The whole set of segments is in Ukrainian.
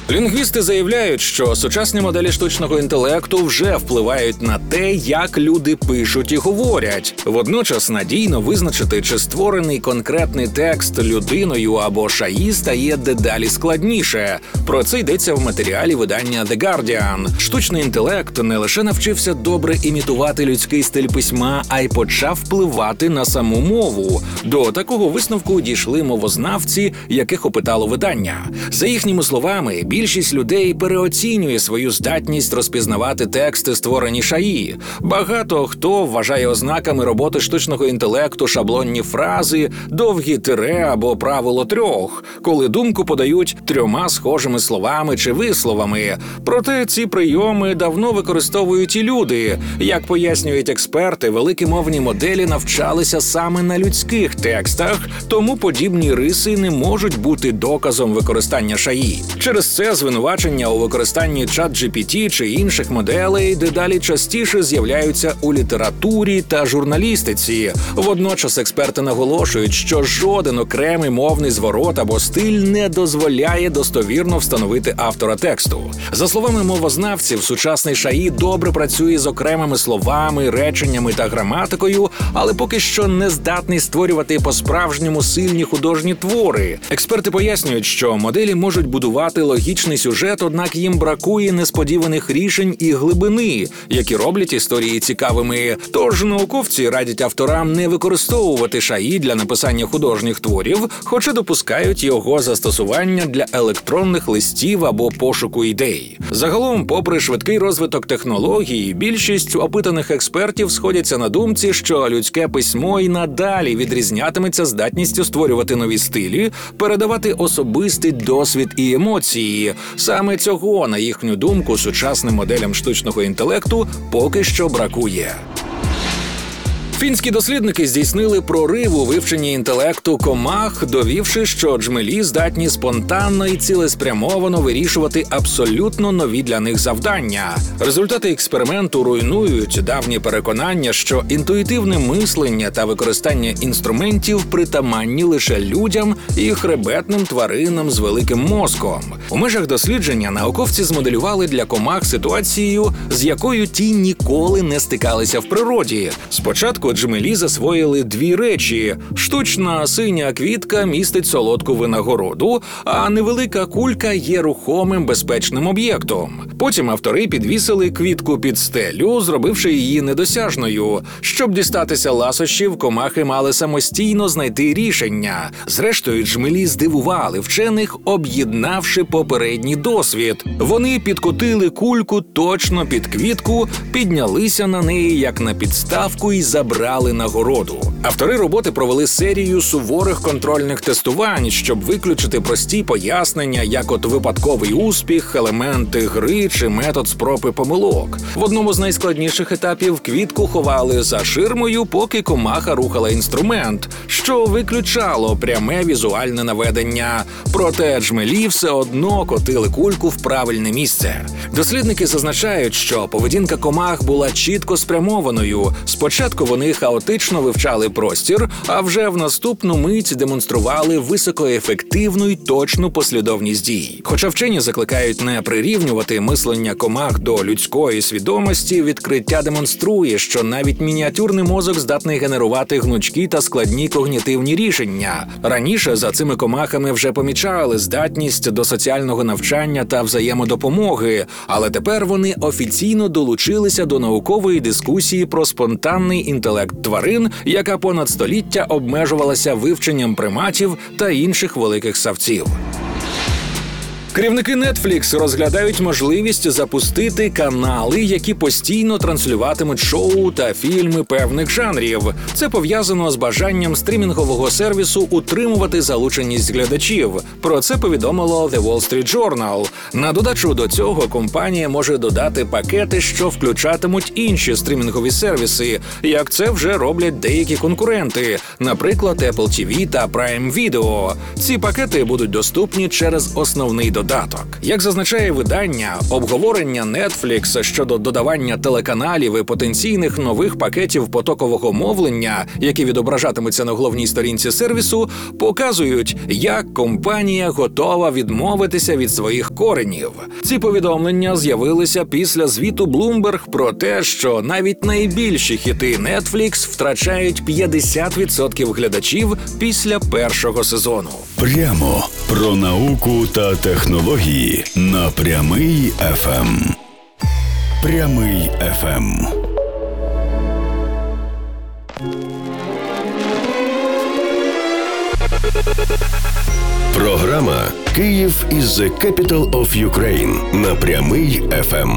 Лінгвісти заявляють, що сучасні моделі штучного інтелекту вже впливають на те, як люди пишуть і говорять. Водночас надійно визначити, чи створений конкретний текст людиною або ШАІ стає дедалі складніше. Про це йдеться в матеріалі видання The Guardian. Штучний інтелект не лише навчився добре імітувати людський стиль письма, а й почав впливати на саму мову. До такого висновку дійшли мовознавці, яких опитало видання. За їхніми словами, більшість людей переоцінює свою здатність розпізнавати тексти, створені ШАІ. Багато хто вважає ознаками роботи штучного інтелекту шаблонні фрази, довгі тире або правило трьох, коли думку подають трьома схожими словами чи висловами. Проте ці прийоми давно використовують і люди. Як пояснюють експерти, великі мовні моделі навчалися саме на людських текстах, тому подібні риси не можуть бути доказом використання ШАІ. Через це звинувачення у використанні ChatGPT чи інших моделей дедалі частіше з'являються у літературі та журналістиці. Водночас експерти наголошують, що жоден окремий мовний зворот або стиль не дозволяє достовірно встановити автора тексту. За словами мовознавців, сучасний ШАІ добре працює з окремими словами, реченнями та граматикою, але поки що не здатний створювати по-справжньому сильні художні твори. Експерти пояснюють, що моделі можуть будувати логічний сюжет, однак їм бракує несподіваних рішень і глибини, які роблять історії цікавими. Тож науковці радять авторам не використовувати ШАІ для написання художніх творів, хоча допускають його застосування для електронних листів або пошуку ідей. Загалом, попри швидкий розвиток технологій, більшість опитаних експертів сходяться на думці, що людське письмо і надалі відрізнятиметься здатністю створювати нові стилі, передавати особистий досвід і емоції. Саме цього, на їхню думку, сучасним моделям штучного інтелекту поки що бракує. Фінські дослідники здійснили прорив у вивченні інтелекту комах, довівши, що джмелі здатні спонтанно і цілеспрямовано вирішувати абсолютно нові для них завдання. Результати експерименту руйнують давні переконання, що інтуїтивне мислення та використання інструментів притаманні лише людям і хребетним тваринам з великим мозком. У межах дослідження науковці змоделювали для комах ситуацію, з якою ті ніколи не стикалися в природі. Спочатку джмелі засвоїли дві речі. Штучна синя квітка містить солодку винагороду, а невелика кулька є рухомим безпечним об'єктом. Потім автори підвісили квітку під стелю, зробивши її недосяжною. Щоб дістатися ласощів, комахи мали самостійно знайти рішення. Зрештою, джмелі здивували вчених, об'єднавши попередній досвід. Вони підкотили кульку точно під квітку, піднялися на неї як на підставку і забрали нагороду. Автори роботи провели серію суворих контрольних тестувань, щоб виключити прості пояснення, як от випадковий успіх, елементи гри чи метод спроб і помилок. В одному з найскладніших етапів квітку ховали за ширмою, поки комаха рухала інструмент, що виключало пряме візуальне наведення. Проте джмелі все одно котили кульку в правильне місце. Дослідники зазначають, що поведінка комах була чітко спрямованою. Спочатку вони хаотично вивчали простір, а вже в наступну мить демонстрували високоефективну й точну послідовність дій. Хоча вчені закликають не прирівнювати мислення комах до людської свідомості, відкриття демонструє, що навіть мініатюрний мозок здатний генерувати гнучкі та складні когнітивні рішення. Раніше за цими комахами вже помічали здатність до соціального навчання та взаємодопомоги, але тепер вони офіційно долучилися до наукової дискусії про спонтанний інтелект тварин, яка понад століття обмежувалася вивченням приматів та інших великих савців. Керівники Netflix розглядають можливість запустити канали, які постійно транслюватимуть шоу та фільми певних жанрів. Це пов'язано з бажанням стрімінгового сервісу утримувати залученість глядачів. Про це повідомило The Wall Street Journal. На додачу до цього компанія може додати пакети, що включатимуть інші стрімінгові сервіси, як це вже роблять деякі конкуренти, наприклад, Apple TV та Prime Video. Ці пакети будуть доступні через основний додаток додаток. Як зазначає видання, обговорення Netflix щодо додавання телеканалів і потенційних нових пакетів потокового мовлення, які відображатимуться на головній сторінці сервісу, показують, як компанія готова відмовитися від своїх коренів. Ці повідомлення з'явилися після звіту Bloomberg про те, що навіть найбільші хіти Netflix втрачають 50% глядачів після першого сезону. Прямо про науку та технології на Прямий ФМ. Прямий ФМ. Програма «Київ is the capital of Ukraine» на Прямий ФМ.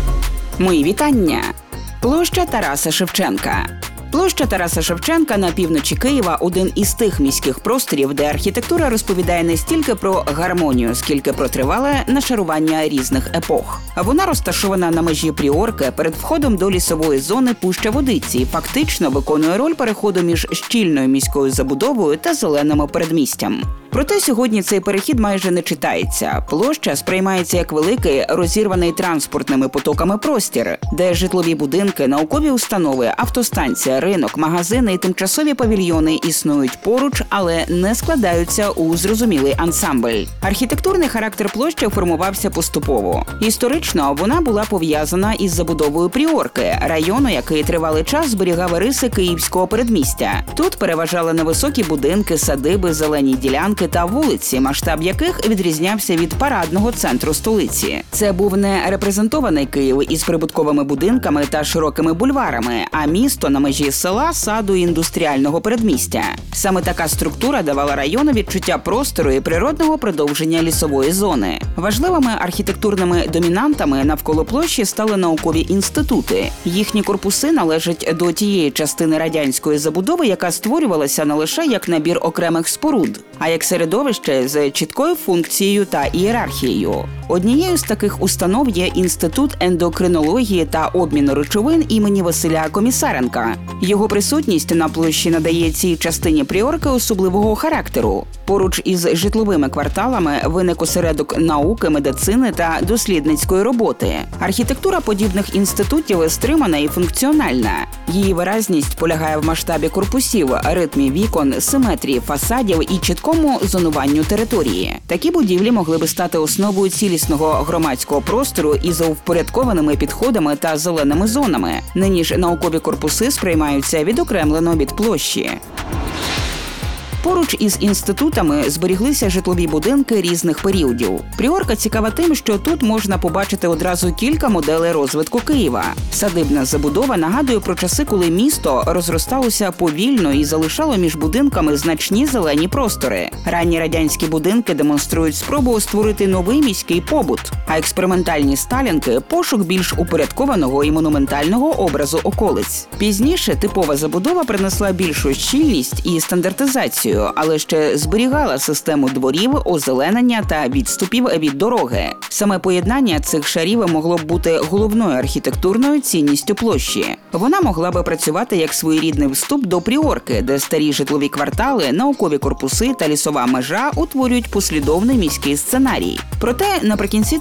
Мої вітання. Площа Тараса Шевченка. Площа Тараса Шевченка на півночі Києва – один із тих міських просторів, де архітектура розповідає не стільки про гармонію, скільки про тривале нашарування різних епох. Вона розташована на межі Пріорки перед входом до лісової зони Пуща Водиці і фактично виконує роль переходу між щільною міською забудовою та зеленим передмістям. Проте сьогодні цей перехід майже не читається. Площа сприймається як великий, розірваний транспортними потоками простір, де житлові будинки, наукові установи, автостанція, ринок, магазини і тимчасові павільйони існують поруч, але не складаються у зрозумілий ансамбль. Архітектурний характер площі формувався поступово. Історично вона була пов'язана із забудовою Пріорки, району, який тривалий час зберігав риси київського передмістя. Тут переважали невисокі будинки, садиби, зелені ділянки та вулиці, масштаб яких відрізнявся від парадного центру столиці. Це був не репрезентований Київ із прибутковими будинками та широкими бульварами, а місто на межі села, саду і індустріального передмістя. Саме така структура давала району відчуття простору і природного продовження лісової зони. Важливими архітектурними домінантами навколо площі стали наукові інститути. Їхні корпуси належать до тієї частини радянської забудови, яка створювалася не лише як набір окремих споруд, а як середовище з чіткою функцією та ієрархією. Однією з таких установ є Інститут ендокринології та обміну речовин імені Василя Комісаренка. Його присутність на площі надає цій частині Пріорки особливого характеру. Поруч із житловими кварталами виник осередок науки, медицини та дослідницької роботи. Архітектура подібних інститутів стримана і функціональна. Її виразність полягає в масштабі корпусів, ритмі вікон, симетрії фасадів і чіткому зонуванню території. Такі будівлі могли би стати основою цілісного громадського простору із впорядкованими підходами та зеленими зонами. Нині ж наукові корпуси сприймаються відокремлено від площі. Поруч із інститутами зберіглися житлові будинки різних періодів. Пріорка цікава тим, що тут можна побачити одразу кілька моделей розвитку Києва. Садибна забудова нагадує про часи, коли місто розросталося повільно і залишало між будинками значні зелені простори. Ранні радянські будинки демонструють спробу створити новий міський побут, а експериментальні сталінки – пошук більш упорядкованого і монументального образу околиць. Пізніше типова забудова принесла більшу щільність і стандартизацію, але ще зберігала систему дворів, озеленення та відступів від дороги. Саме поєднання цих шарів могло б бути головною архітектурною цінністю площі. Вона могла би працювати як своєрідний вступ до Пріорки, де старі житлові квартали, наукові корпуси та лісова межа утворюють послідовний міський сценарій. Проте наприкінці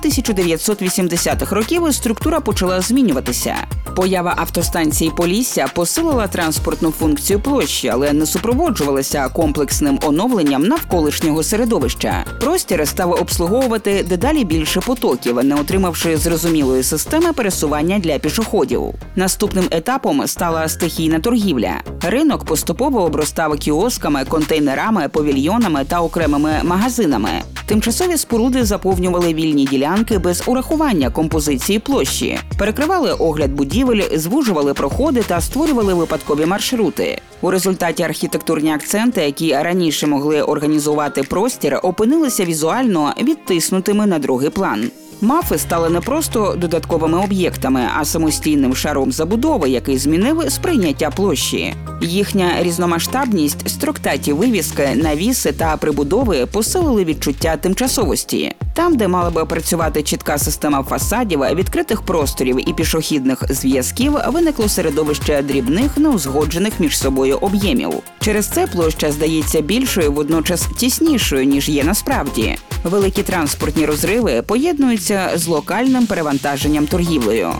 1980-х років структура почала змінюватися. Поява автостанції Полісся посилила транспортну функцію площі, але не супроводжувалася комплексним оновленням навколишнього середовища. Простір став обслуговувати дедалі більше потоків, не отримавши зрозумілої системи пересування для пішоходів. Наступним етапом стала стихійна торгівля. Ринок поступово обростав кіосками, контейнерами, павільйонами та окремими магазинами. Тимчасові споруди заповнювали вільні ділянки без урахування композиції площі, перекривали огляд будівель, звужували проходи та створювали випадкові маршрути. У результаті архітектурні акценти, які раніше могли організувати простір, опинилися візуально відтиснутими на другий план. Мафи стали не просто додатковими об'єктами, а самостійним шаром забудови, який змінив сприйняття площі. Їхня різномасштабність, строктаті вивіски, навіси та прибудови посилили відчуття тимчасовості. Там, де мала би працювати чітка система фасадів, відкритих просторів і пішохідних зв'язків, виникло середовище дрібних, неузгоджених між собою об'ємів. Через це площа здається більшою, водночас тіснішою, ніж є насправді. Великі транспортні розриви поєднуються з локальним перевантаженням торгівлею.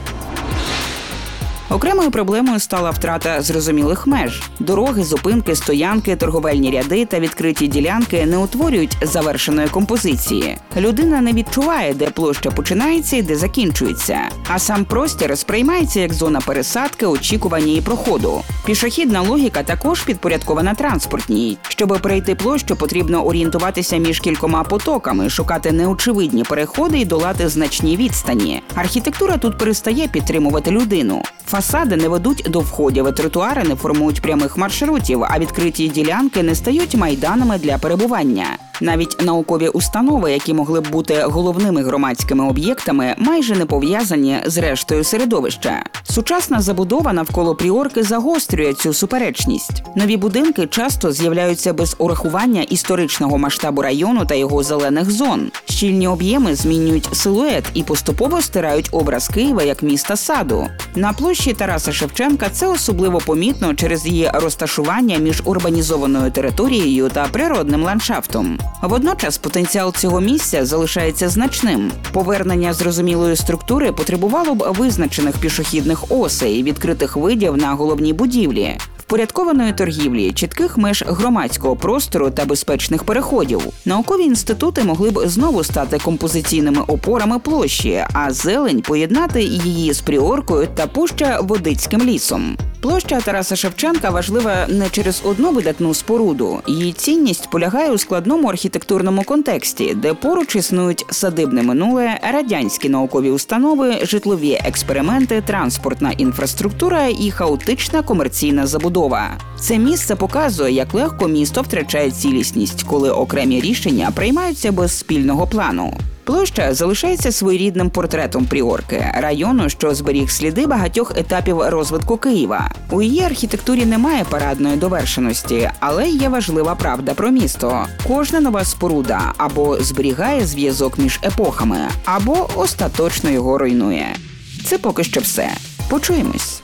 Окремою проблемою стала втрата зрозумілих меж. Дороги, зупинки, стоянки, торговельні ряди та відкриті ділянки не утворюють завершеної композиції. Людина не відчуває, де площа починається і де закінчується. А сам простір сприймається як зона пересадки, очікування і проходу. Пішохідна логіка також підпорядкована транспортній. Щоб перейти площу, потрібно орієнтуватися між кількома потоками, шукати неочевидні переходи і долати значні відстані. Архітектура тут перестає підтримувати людину. Фасади не ведуть до входів, тротуари не формують прямих маршрутів, а відкриті ділянки не стають майданами для перебування. Навіть наукові установи, які могли б бути головними громадськими об'єктами, майже не пов'язані з рештою середовища. Сучасна забудова навколо Пріорки загострює цю суперечність. Нові будинки часто з'являються без урахування історичного масштабу району та його зелених зон. Щільні об'єми змінюють силует і поступово стирають образ Києва як міста саду. На площі Тараса Шевченка це особливо помітно через її розташування між урбанізованою територією та природним ландшафтом. Водночас потенціал цього місця залишається значним. Повернення зрозумілої структури потребувало б визначених пішохідних осей, відкритих видів на головній будівлі, впорядкованої торгівлі, чітких меж громадського простору та безпечних переходів. Наукові інститути могли б знову стати композиційними опорами площі, а зелень поєднати її з Пріоркою та Пуща-Водицьким лісом. Площа Тараса Шевченка важлива не через одну видатну споруду. Її цінність полягає у складному архітектурному контексті, де поруч існують садибне минуле, радянські наукові установи, житлові експерименти, транспортна інфраструктура і хаотична комерційна забудова. Це місце показує, як легко місто втрачає цілісність, коли окремі рішення приймаються без спільного плану. Площа залишається своєрідним портретом Пріорки, району, що зберіг сліди багатьох етапів розвитку Києва. У її архітектурі немає парадної довершеності, але є важлива правда про місто. Кожна нова споруда або зберігає зв'язок між епохами, або остаточно його руйнує. Це поки що все. Почуємось.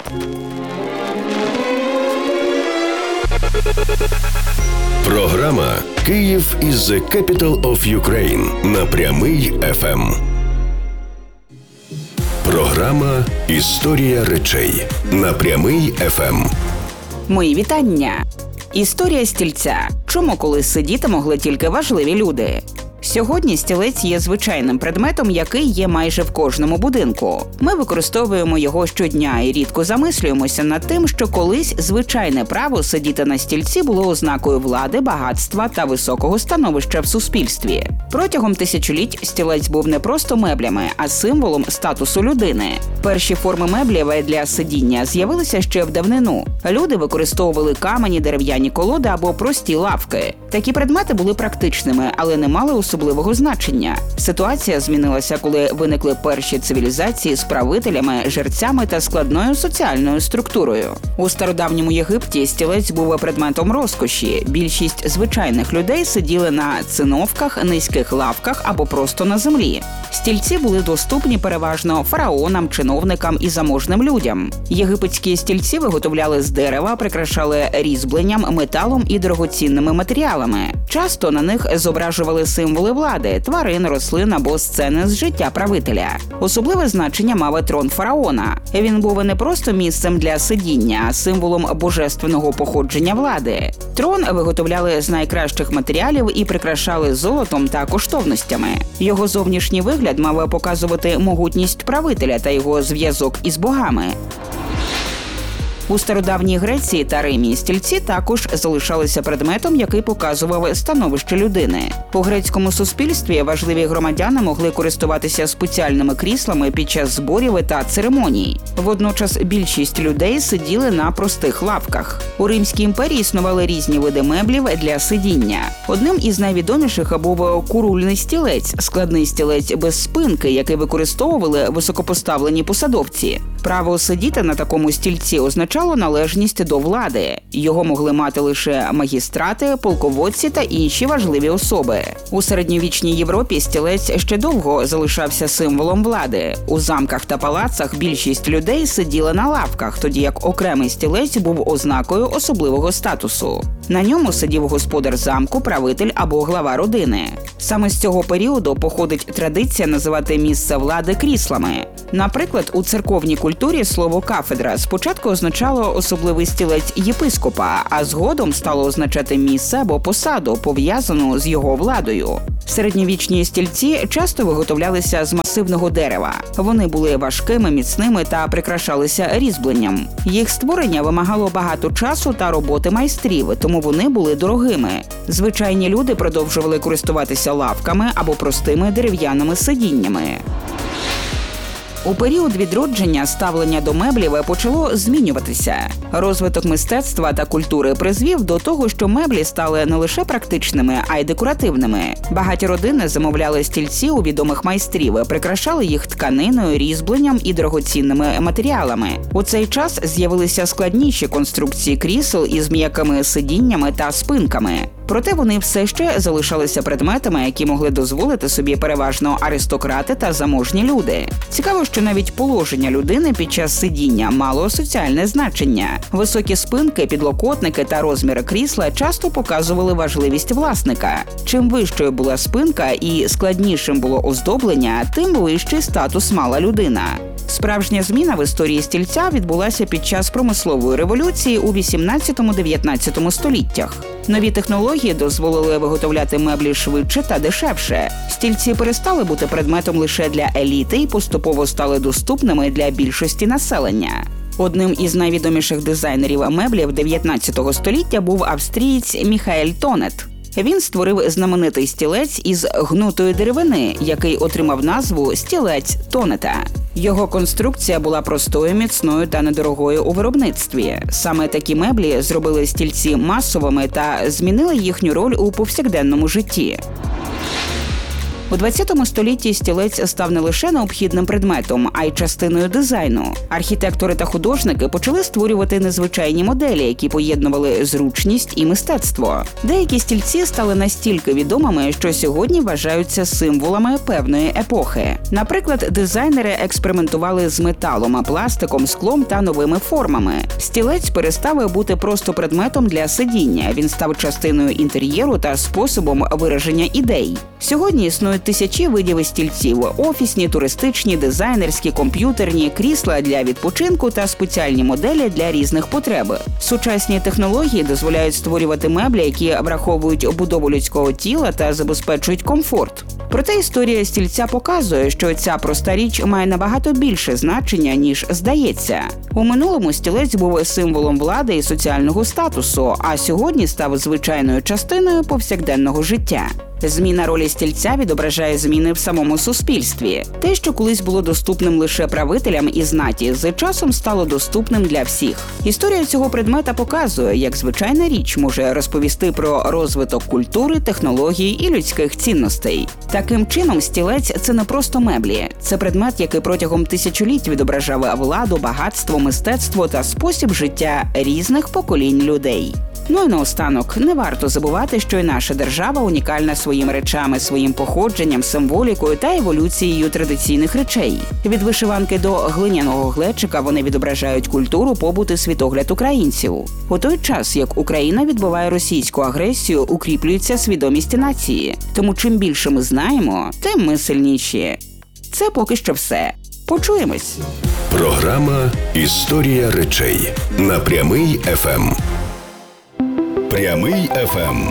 Програма «Київ is the capital of Ukraine» на Прямий ФМ. Програма «Історія речей» на Прямий ФМ. Мої вітання! Історія стільця. Чому колись сидіти могли тільки важливі люди? Сьогодні стілець є звичайним предметом, який є майже в кожному будинку. Ми використовуємо його щодня і рідко замислюємося над тим, що колись звичайне право сидіти на стільці було ознакою влади, багатства та високого становища в суспільстві. Протягом тисячоліть стілець був не просто меблями, а символом статусу людини. Перші форми меблів для сидіння з'явилися ще в давнину. Люди використовували камені, дерев'яні колоди або прості лавки. Такі предмети були практичними, але не мали особливого значення. Ситуація змінилася, коли виникли перші цивілізації з правителями, жерцями та складною соціальною структурою. У стародавньому Єгипті стілець був предметом розкоші. Більшість звичайних людей сиділи на циновках, низьких лавках або просто на землі. Стільці були доступні переважно фараонам, чиновникам і заможним людям. Єгипетські стільці виготовляли з дерева, прикрашали різьбленням, металом і дорогоцінними матеріалами. Часто на них зображували символи влади, тварин, рослин або сцени з життя правителя. Особливе значення мав трон фараона. Він був не просто місцем для сидіння, а символом божественного походження влади. Трон виготовляли з найкращих матеріалів і прикрашали золотом та коштовностями. Його зовнішній вигляд мав показувати могутність правителя та його зв'язок із богами. У стародавній Греції та Римі стільці також залишалися предметом, який показував становище людини. У грецькому суспільстві важливі громадяни могли користуватися спеціальними кріслами під час зборів та церемоній. Водночас більшість людей сиділи на простих лавках. У Римській імперії існували різні види меблів для сидіння. Одним із найвідоміших був курульний стілець – складний стілець без спинки, який використовували високопоставлені посадовці. Право сидіти на такому стільці означало належність до влади. Його могли мати лише магістрати, полководці та інші важливі особи. У середньовічній Європі стілець ще довго залишався символом влади. У замках та палацах більшість людей сиділи на лавках, тоді як окремий стілець був ознакою особливого статусу. На ньому сидів господар замку, правитель або глава родини. Саме з цього періоду походить традиція називати місце влади кріслами. Наприклад, у церковній культурі слово «кафедра» спочатку означало особливий стілець єпископа, а згодом стало означати місце або посаду, пов'язану з його владою. Середньовічні стільці часто виготовлялися з масивного дерева. Вони були важкими, міцними та прикрашалися різьбленням. Їх створення вимагало багато часу та роботи майстрів, тому вони були дорогими. Звичайні люди продовжували користуватися лавками або простими дерев'яними сидіннями. У період відродження ставлення до меблів почало змінюватися. Розвиток мистецтва та культури призвів до того, що меблі стали не лише практичними, а й декоративними. Багаті родини замовляли стільці у відомих майстрів, прикрашали їх тканиною, різьбленням і дорогоцінними матеріалами. У цей час з'явилися складніші конструкції крісел із м'якими сидіннями та спинками. Проте вони все ще залишалися предметами, які могли дозволити собі переважно аристократи та заможні люди. Цікаво, що навіть положення людини під час сидіння мало соціальне значення. Високі спинки, підлокотники та розміри крісла часто показували важливість власника. Чим вищою була спинка і складнішим було оздоблення, тим вищий статус мала людина. Справжня зміна в історії стільця відбулася під час промислової революції у 18-19 століттях. Нові технології дозволили виготовляти меблі швидше та дешевше. Стільці перестали бути предметом лише для еліти і поступово стали доступними для більшості населення. Одним із найвідоміших дизайнерів меблів 19 століття був австрієць Міхаель Тонет. Він створив знаменитий стілець із гнутої деревини, який отримав назву «стілець Тонета». Його конструкція була простою, міцною та недорогою у виробництві. Саме такі меблі зробили стільці масовими та змінили їхню роль у повсякденному житті. У 20 столітті стілець став не лише необхідним предметом, а й частиною дизайну. Архітектори та художники почали створювати незвичайні моделі, які поєднували зручність і мистецтво. Деякі стільці стали настільки відомими, що сьогодні вважаються символами певної епохи. Наприклад, дизайнери експериментували з металом, пластиком, склом та новими формами. Стілець перестав бути просто предметом для сидіння, він став частиною інтер'єру та способом вираження ідей. Сьогодні існують тисячі видів стільців – офісні, туристичні, дизайнерські, комп'ютерні, крісла для відпочинку та спеціальні моделі для різних потреб. Сучасні технології дозволяють створювати меблі, які враховують будову людського тіла та забезпечують комфорт. Проте історія стільця показує, що ця проста річ має набагато більше значення, ніж здається. У минулому стілець був символом влади і соціального статусу, а сьогодні став звичайною частиною повсякденного життя. Зміна ролі стільця відображає зміни в самому суспільстві. Те, що колись було доступним лише правителям і знаті, з часом стало доступним для всіх. Історія цього предмета показує, як звичайна річ може розповісти про розвиток культури, технологій і людських цінностей. Таким чином, стілець – це не просто меблі. Це предмет, який протягом тисячоліть відображав владу, багатство, мистецтво та спосіб життя різних поколінь людей. Ну і наостанок, не варто забувати, що і наша держава унікальна своїми речами, своїм походженням, символікою та еволюцією традиційних речей. Від вишиванки до глиняного глечика вони відображають культуру, побут і світогляд українців. У той час, як Україна відбиває російську агресію, укріплюється свідомість нації. Тому чим більше ми знаємо, тим ми сильніші. Це поки що все. Почуємось! Програма «Історія речей» на Прямий ФМ. Прямий ФМ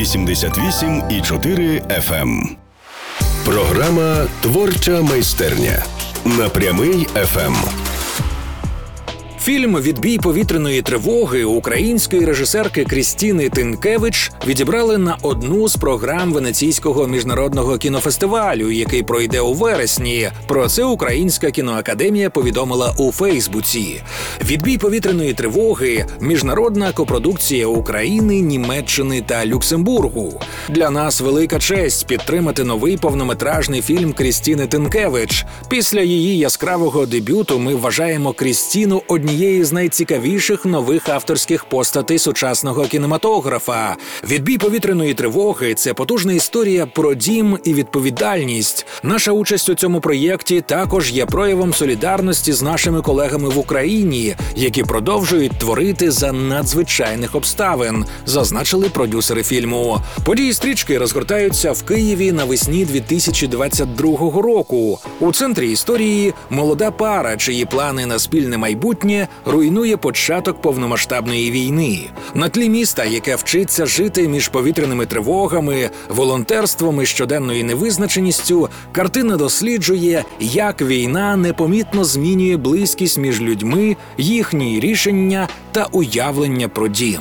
88,4 ФМ. Програма «Творча майстерня» на Прямий ФМ. Фільм «Відбій повітряної тривоги» української режисерки Крістіни Тинкевич відібрали на одну з програм Венеційського міжнародного кінофестивалю, який пройде у вересні. Про це Українська кіноакадемія повідомила у Фейсбуці. «Відбій повітряної тривоги» – міжнародна копродукція України, Німеччини та Люксембургу. Для нас велика честь підтримати новий повнометражний фільм Крістіни Тинкевич. Після її яскравого дебюту ми вважаємо Крістіну однією з найцікавіших нових авторських постатей сучасного кінематографа. «Відбій повітряної тривоги» – це потужна історія про дім і відповідальність. Наша участь у цьому проєкті також є проявом солідарності з нашими колегами в Україні, які продовжують творити за надзвичайних обставин, зазначили продюсери фільму. Події стрічки розгортаються в Києві навесні 2022 року. У центрі історії – молода пара, чиї плани на спільне майбутнє руйнує початок повномасштабної війни. На тлі міста, яке вчиться жити між повітряними тривогами, волонтерством і щоденною невизначеністю, картина досліджує, як війна непомітно змінює близькість між людьми, їхні рішення та уявлення про дім.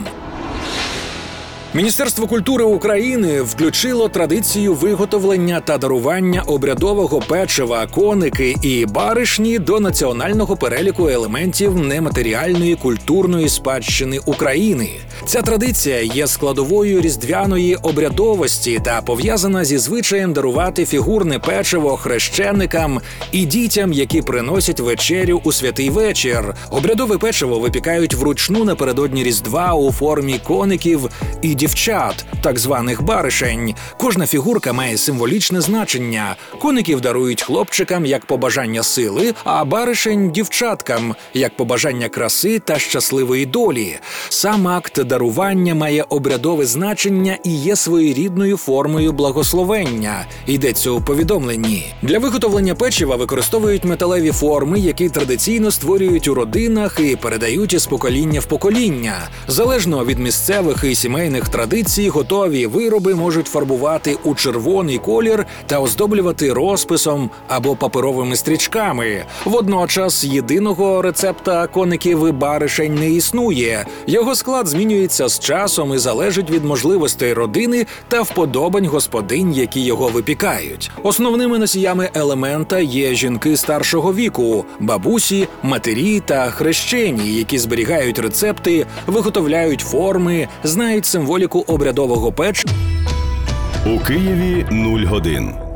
Міністерство культури України включило традицію виготовлення та дарування обрядового печива, коники і баришні до національного переліку елементів нематеріальної культурної спадщини України. Ця традиція є складовою різдвяної обрядовості та пов'язана зі звичаєм дарувати фігурне печиво хрещеникам і дітям, які приносять вечерю у святий вечір. Обрядове печиво випікають вручну напередодні Різдва у формі коників і дівчат, так званих баришень. Кожна фігурка має символічне значення. Коників дарують хлопчикам як побажання сили, а баришень – дівчаткам як побажання краси та щасливої долі. Сам акт дарування має обрядове значення і є своєрідною формою благословення, йдеться у повідомленні. Для виготовлення печива використовують металеві форми, які традиційно створюють у родинах і передають із покоління в покоління. Залежно від місцевих і сімейних традицій, готові вироби можуть фарбувати у червоний колір та оздоблювати розписом або паперовими стрічками. Водночас єдиного рецепта коників і баришень не існує. Його склад змінюється з часом і залежить від можливостей родини та вподобань господинь, які його випікають. Основними носіями елемента є жінки старшого віку, бабусі, матері та хрещені, які зберігають рецепти, виготовляють форми, знають символіку обрядового печива. У Києві 0 годин.